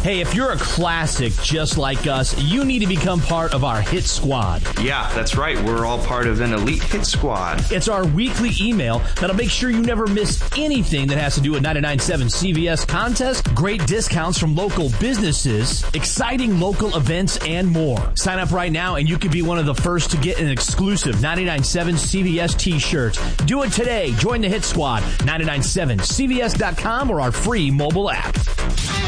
Hey, if you're a classic just like us, you need to become part of our Hit Squad. Yeah, that's right. We're all part of an elite Hit Squad. It's our weekly email that'll make sure you never miss anything that has to do with 99.7 CVS contests, great discounts from local businesses, exciting local events, and more. Sign up right now and you could be one of the first to get an exclusive 99.7 CVS t-shirt. Do it today. Join the Hit Squad, 99.7CVS.com or our free mobile app.